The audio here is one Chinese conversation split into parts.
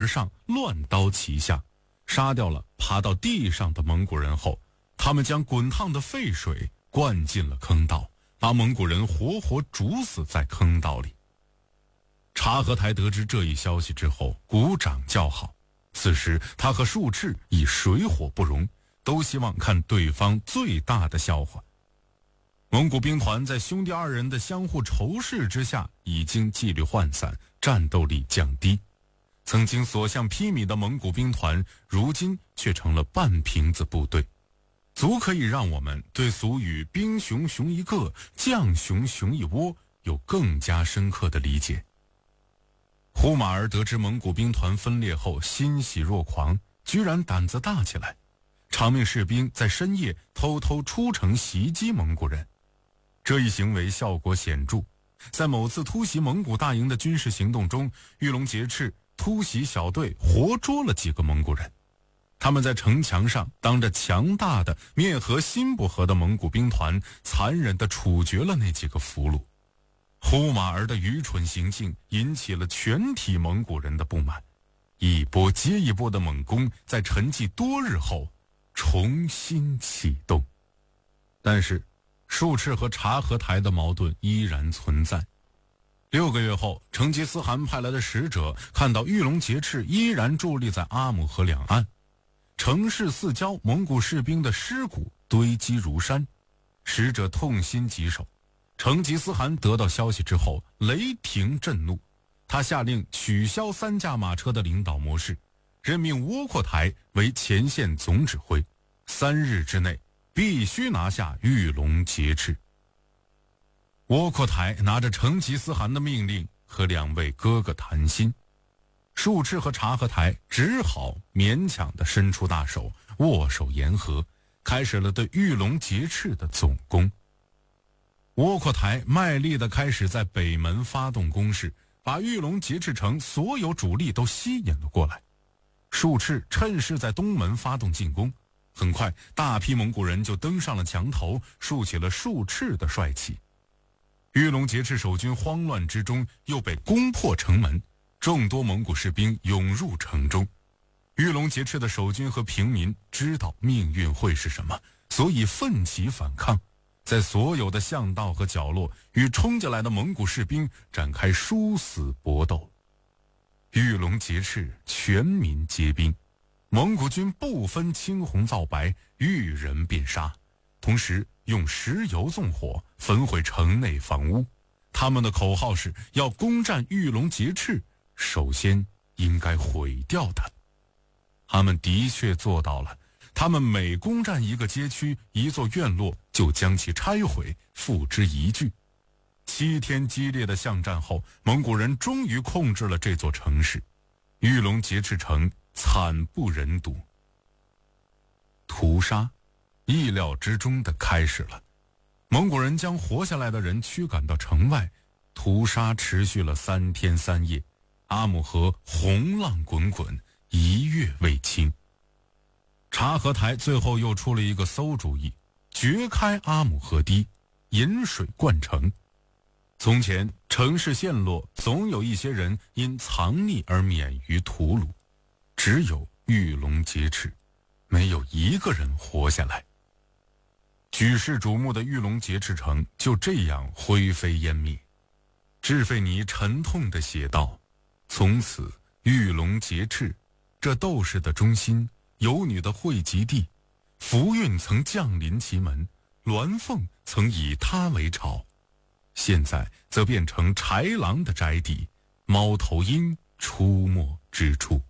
上，乱刀齐下，杀掉了爬到地上的蒙古人后，他们将滚烫的沸水灌进了坑道，把蒙古人活活煮死在坑道里。察合台得知这一消息之后，鼓掌叫好。此时他和术赤已水火不容，都希望看对方最大的笑话。蒙古兵团在兄弟二人的相互仇视之下，已经纪律涣散，战斗力降低。曾经所向披靡的蒙古兵团，如今却成了半瓶子部队，足可以让我们对俗语“兵熊熊一个，将熊熊一窝”有更加深刻的理解。呼马儿得知蒙古兵团分裂后，欣喜若狂，居然胆子大起来，长命士兵在深夜偷偷出城袭击蒙古人。这一行为效果显著，在某次突袭蒙古大营的军事行动中，玉龙节赤突袭小队活捉了几个蒙古人。他们在城墙上当着强大的面和心不和的蒙古兵团，残忍地处决了那几个俘虏。呼马儿的愚蠢行径引起了全体蒙古人的不满，一波接一波的猛攻在沉寂多日后重新启动。但是术赤和察合台的矛盾依然存在。6个月后，成吉思汗派来的使者看到玉龙节赤依然伫立在阿姆河两岸，城市四郊蒙古士兵的尸骨堆积如山，使者痛心疾首。成吉思汗得到消息之后雷霆震怒，他下令取消3驾马车的领导模式，任命窝阔台为前线总指挥，3日之内必须拿下玉龙节赤。窝阔台拿着成吉思汗的命令和2位哥哥谈心，术赤和察合台只好勉强地伸出大手，握手言和，开始了对玉龙节赤的总攻。窝阔台卖力地开始在北门发动攻势，把玉龙节赤城所有主力都吸引了过来。术赤趁势在东门发动进攻，很快大批蒙古人就登上了墙头，竖起了术赤的帅旗。玉龙节赤守军慌乱之中又被攻破城门，众多蒙古士兵涌入城中。玉龙节赤的守军和平民知道命运会是什么，所以奋起反抗，在所有的巷道和角落与冲进来的蒙古士兵展开殊死搏斗。玉龙节赤全民皆兵，蒙古军不分青红皂白，遇人便杀，同时用石油纵火焚毁城内房屋。他们的口号是要攻占玉龙节赤，首先应该毁掉它。他们的确做到了，他们每攻占一个街区、一座院落，就将其拆毁，付之一炬。7天激烈的巷战后，蒙古人终于控制了这座城市，玉龙节赤城惨不忍睹。屠杀意料之中的开始了，蒙古人将活下来的人驱赶到城外，屠杀持续了3天3夜，阿姆河洪浪滚滚，1月未清。察合台最后又出了一个馊主意，掘开阿姆河堤，引水灌城。从前城市陷落，总有一些人因藏匿而免于屠戮，只有玉龙节赤没有一个人活下来。举世瞩目的玉龙节赤城就这样灰飞烟灭。智费尼沉痛地写道：从此玉龙节赤这斗士的中心，游女的汇集地，福运曾降临其门，鸾凤曾以它为巢，现在则变成豺狼的宅邸，猫头鹰出没之处。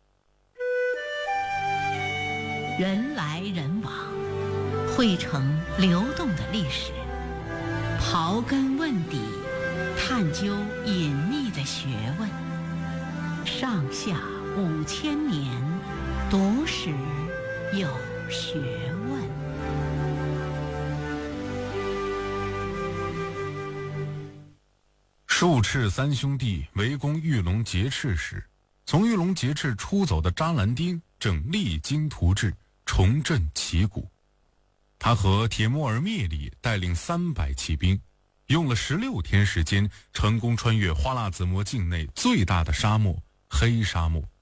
人来人往，汇成流动的历史，刨根问底，探究隐秘的学问。上下5000年，读史有学问。 术赤3兄弟围攻玉龙节赤时，从玉龙节赤出走的扎兰丁正励精图治，重振旗鼓。他和铁木尔灭里带领300骑兵，用了16天时间，成功穿越花剌子模境内最大的沙漠黑沙漠，